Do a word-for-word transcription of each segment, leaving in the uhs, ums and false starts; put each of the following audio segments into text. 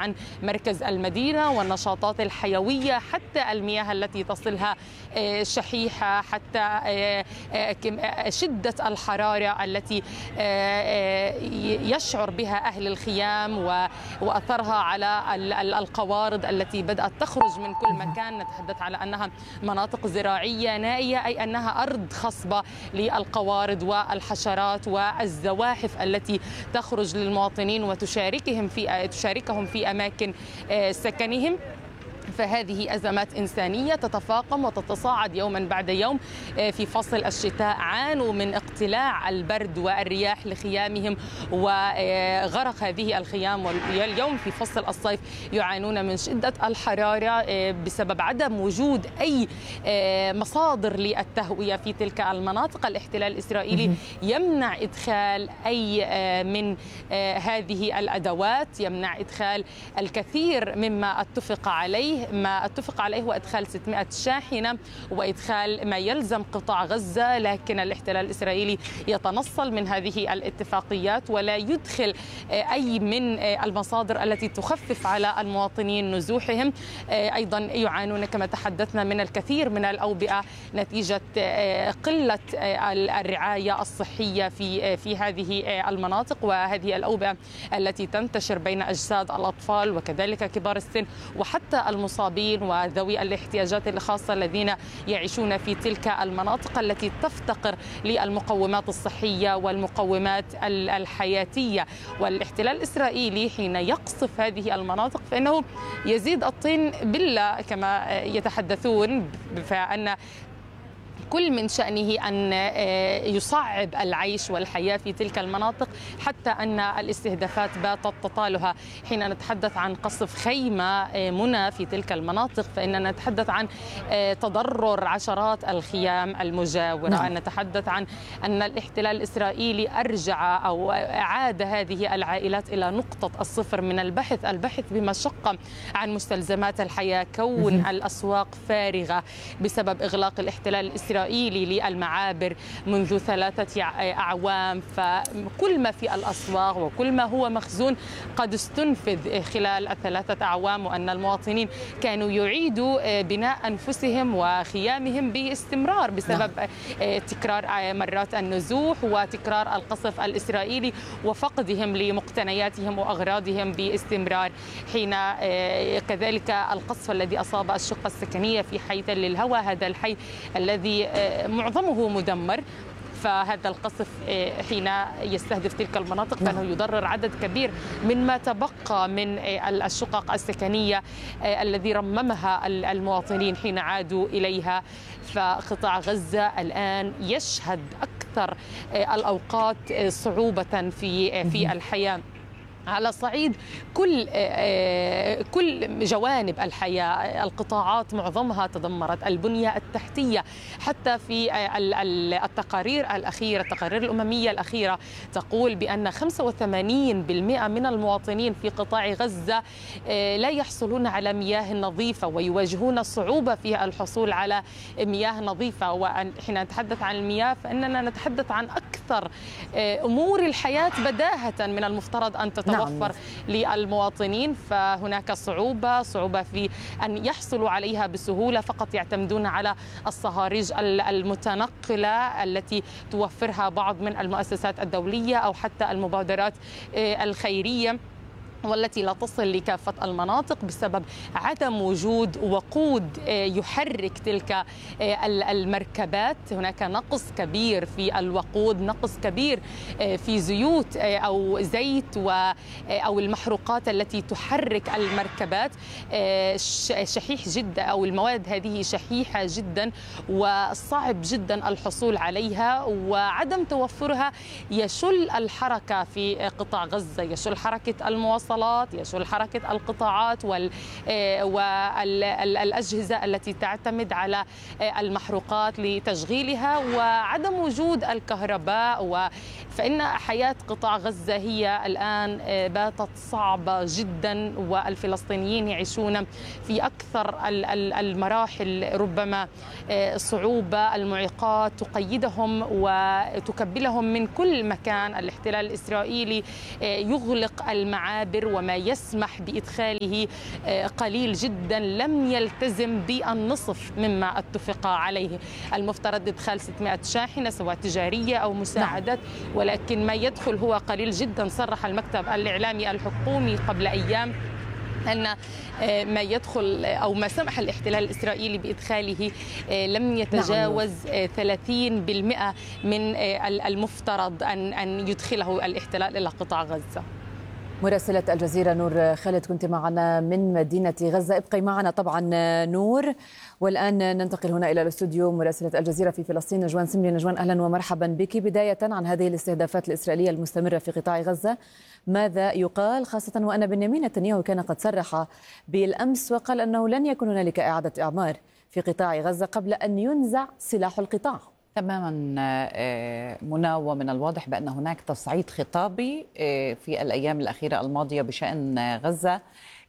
عن مركز المدينة والنشاطات الحيوية، حتى المياه التي تصلها شحيحة، حتى شدة الحرارة التي يشعر بها أهل الخيام وأثرها على القوارض التي بدأت تخرج من كل مكان. نتحدث على أنها مناطق زراعية نائية، أي أنها أرض خصبة للقوارض والحشرات والزواحف التي تخرج للمواطنين وتشاركهم في تشاركهم في أماكن سكنهم. فهذه أزمات إنسانية تتفاقم وتتصاعد يوما بعد يوم. في فصل الشتاء عانوا من اقتلاع البرد والرياح لخيامهم وغرق هذه الخيام، واليوم في فصل الصيف يعانون من شدة الحرارة بسبب عدم وجود أي مصادر للتهوية في تلك المناطق. الاحتلال الإسرائيلي يمنع إدخال أي من هذه الأدوات، يمنع إدخال الكثير مما اتفق عليه. ما اتفق عليه هو إدخال ستمائة شاحنة وإدخال ما يلزم قطاع غزة، لكن الاحتلال الإسرائيلي يتنصل من هذه الاتفاقيات ولا يدخل أي من المصادر التي تخفف على المواطنين نزوحهم. أيضا يعانون كما تحدثنا من الكثير من الأوبئة نتيجة قلة الرعاية الصحية في في هذه المناطق، وهذه الأوبئة التي تنتشر بين أجساد الأطفال وكذلك كبار السن وحتى المصابين وذوي الاحتياجات الخاصة الذين يعيشون في تلك المناطق التي تفتقر للمقومات الصحية والمقومات الحياتية. والاحتلال الإسرائيلي حين يقصف هذه المناطق فإنه يزيد الطين بلة كما يتحدثون، فأن كل من شأنه أن يصعب العيش والحياة في تلك المناطق، حتى أن الاستهدافات باتت تطالها. حين نتحدث عن قصف خيمة منى في تلك المناطق فإننا نتحدث عن تضرر عشرات الخيام المجاورة. نعم. نتحدث عن أن الاحتلال الإسرائيلي أرجع أو أعاد هذه العائلات إلى نقطة الصفر من البحث البحث بمشقة عن مستلزمات الحياة، كون الأسواق فارغة بسبب إغلاق الاحتلال الإسرائيلي للمعابر منذ ثلاثة أعوام. فكل ما في الأسواق وكل ما هو مخزون قد استنفذ خلال الثلاثة أعوام، وأن المواطنين كانوا يعيدوا بناء أنفسهم وخيامهم باستمرار بسبب تكرار مرات النزوح وتكرار القصف الإسرائيلي وفقدهم لمقتنياتهم وأغراضهم باستمرار. حين كذلك القصف الذي أصاب الشقة السكنية في حي تل الهوى، هذا الحي الذي معظمه مدمر، فهذا القصف حين يستهدف تلك المناطق فإنه يضرر عدد كبير من ما تبقى من الشقق السكنية الذي رممها المواطنين حين عادوا إليها. فقطاع غزة الآن يشهد أكثر الأوقات صعوبة في في الحياة على صعيد كل كل جوانب الحياة. القطاعات معظمها تدمرت، البنية التحتية، حتى في التقارير الأخيرة التقارير الأممية الأخيرة تقول بأن خمسة وثمانين بالمئة من المواطنين في قطاع غزة لا يحصلون على مياه نظيفة ويواجهون صعوبة في الحصول على مياه نظيفة. وحين نتحدث عن المياه فإننا نتحدث عن أكثر أمور الحياة بداهة من المفترض أن تتوفر نعم. للمواطنين. فهناك صعوبة صعوبة في أن يحصلوا عليها بسهولة، فقط يعتمدون على الصهاريج المتنقلة التي توفرها بعض من المؤسسات الدولية أو حتى المبادرات الخيرية، والتي لا تصل لكافة المناطق بسبب عدم وجود وقود يحرك تلك المركبات. هناك نقص كبير في الوقود، نقص كبير في زيوت أو زيت أو المحروقات التي تحرك المركبات. شحيح جدا أو المواد هذه شحيحة جدا وصعب جدا الحصول عليها، وعدم توفرها يشل الحركة في قطاع غزة، يشل حركة المواصلات، يشل حركة القطاعات والأجهزة التي تعتمد على المحروقات لتشغيلها، وعدم وجود الكهرباء. فإن حياة قطاع غزة هي الآن باتت صعبة جدا، والفلسطينيين يعيشون في أكثر المراحل ربما صعوبة. المعيقات تقيدهم وتكبلهم من كل مكان. الاحتلال الإسرائيلي يغلق المعابر عابر وما يسمح بإدخاله قليل جدا، لم يلتزم بالنصف مما اتفق عليه. المفترض إدخال ستمائة شاحنة سواء تجارية أو مساعدات، ولكن ما يدخل هو قليل جدا. صرح المكتب الإعلامي الحكومي قبل أيام أن ما يدخل أو ما سمح الاحتلال الإسرائيلي بإدخاله لم يتجاوز ثلاثين بالمئة من المفترض أن أن يدخله الاحتلال إلى قطاع غزة. مراسلة الجزيرة نور خالد كنت معنا من مدينة غزة. ابقي معنا طبعا نور. والآن ننتقل هنا إلى الاستوديو مراسلة الجزيرة في فلسطين نجوان سمري. نجوان أهلا ومرحبا بك. بداية عن هذه الاستهدافات الإسرائيلية المستمرة في قطاع غزة، ماذا يقال، خاصة وأن بنيامين نتنياهو كان قد صرح بالأمس وقال أنه لن يكون هنالك إعادة إعمار في قطاع غزة قبل أن ينزع سلاح القطاع؟ تماما منى، ومن الواضح بأن هناك تصعيد خطابي في الأيام الأخيرة الماضية بشأن غزة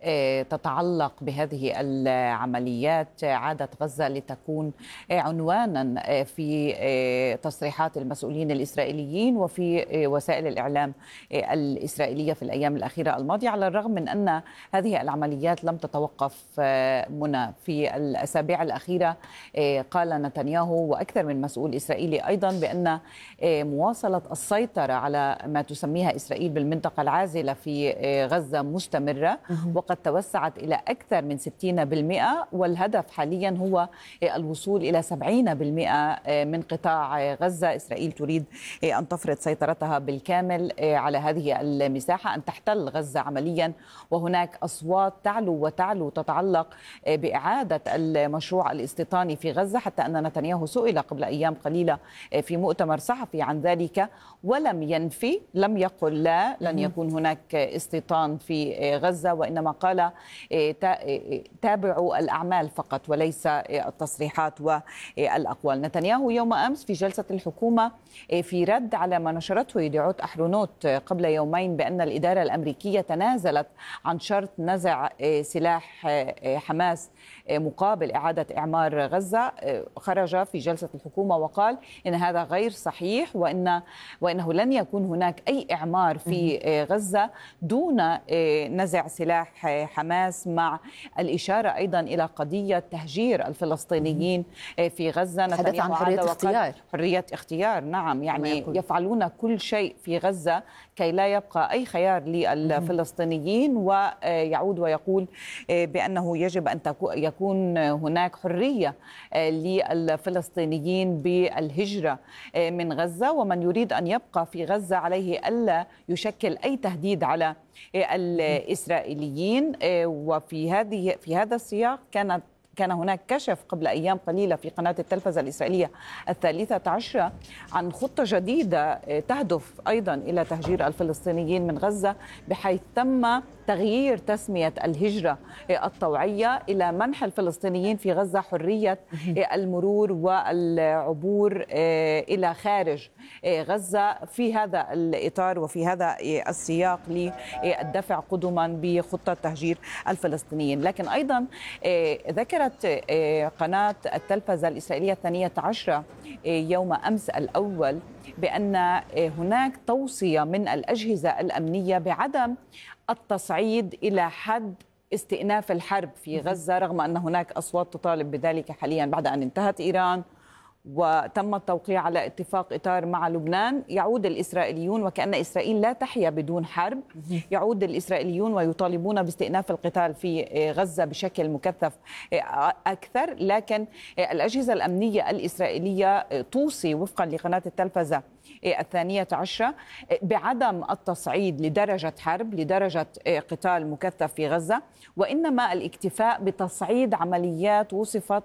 تتعلق بهذه العمليات. عادت غزة لتكون عنوانا في تصريحات المسؤولين الإسرائيليين وفي وسائل الإعلام الإسرائيلية في الأيام الأخيرة الماضية، على الرغم من أن هذه العمليات لم تتوقف منى. في الأسابيع الأخيرة قال نتنياهو وأكثر من مسؤول إسرائيلي أيضا بأن مواصلة السيطرة على ما تسميها إسرائيل بالمنطقة العازلة في غزة مستمرة، وقد توسعت إلى أكثر من ستين بالمئة، والهدف حاليا هو الوصول إلى سبعين بالمئة من قطاع غزة. إسرائيل تريد أن تفرض سيطرتها بالكامل على هذه المساحة، أن تحتل غزة عمليا. وهناك أصوات تعلو وتعلو تتعلق بإعادة المشروع الاستيطاني في غزة، حتى أن نتنياهو سئل قبل أيام قليلة في مؤتمر صحفي عن ذلك ولم ينفي، لم يقل لا لن يكون هناك استيطان في غزة، وإنما قال تابعوا الأعمال فقط وليس التصريحات والأقوال. نتنياهو يوم أمس في جلسة الحكومة في رد على ما نشرته يديعوت أحرونوت قبل يومين بأن الإدارة الأمريكية تنازلت عن شرط نزع سلاح حماس مقابل إعادة إعمار غزة، خرج في جلسة الحكومة وقال إن هذا غير صحيح، وإن وإنه لن يكون هناك أي إعمار في غزة دون نزع سلاح حماس، مع الإشارة أيضا إلى قضية تهجير الفلسطينيين في غزة. حدث عن حرية اختيار. حرية اختيار، نعم، يعني يفعلون كل شيء في غزة كي لا يبقى أي خيار للفلسطينيين، ويعود ويقول بأنه يجب أن يكون هناك حرية للفلسطينيين بالهجرة من غزة، ومن يريد أن يبقى في غزة عليه ألا يشكل أي تهديد على الإسرائيليين. وفي هذه في هذا السياق كانت كان هناك كشف قبل أيام قليلة في قناة التلفزة الإسرائيلية الثالثة عشرة عن خطة جديدة تهدف أيضا إلى تهجير الفلسطينيين من غزة، بحيث تم تغيير تسمية الهجرة الطوعية إلى منح الفلسطينيين في غزة حرية المرور والعبور إلى خارج غزة في هذا الإطار وفي هذا السياق للدفع قدما بخطة تهجير الفلسطينيين. لكن أيضا ذكرت قناة التلفزة الإسرائيلية الثانية عشرة يوم أمس الأول بأن هناك توصية من الأجهزة الأمنية بعدم التصعيد إلى حد استئناف الحرب في غزة، رغم أن هناك أصوات تطالب بذلك حاليا بعد أن انتهت إيران وتم التوقيع على اتفاق إطار مع لبنان. يعود الإسرائيليون وكأن إسرائيل لا تحيا بدون حرب، يعود الإسرائيليون ويطالبون باستئناف القتال في غزة بشكل مكثف أكثر. لكن الأجهزة الأمنية الإسرائيلية توصي وفقا لقناة التلفزة الثانية عشرة بعدم التصعيد لدرجة حرب، لدرجة قتال مكثف في غزة، وإنما الاكتفاء بتصعيد عمليات وصفت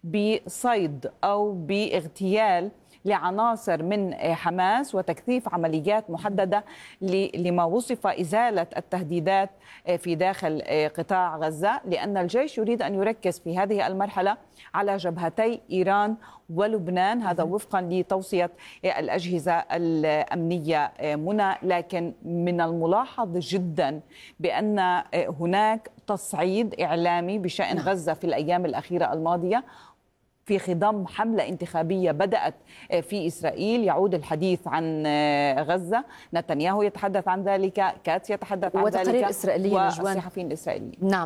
بصيد أو باغتيال لعناصر من حماس وتكثيف عمليات محددة لما وصف إزالة التهديدات في داخل قطاع غزة، لأن الجيش يريد أن يركز في هذه المرحلة على جبهتي إيران ولبنان، هذا وفقا لتوصية الأجهزة الأمنية منى. لكن من الملاحظ جدا بأن هناك تصعيد إعلامي بشأن غزة في الأيام الأخيرة الماضية، في خضم حملة انتخابية بدأت في إسرائيل. يعود الحديث عن غزة، نتنياهو يتحدث عن ذلك، كاتس يتحدث عن ذلك، وتقارير إسرائيلية والصحفيين الإسرائيليين. نعم.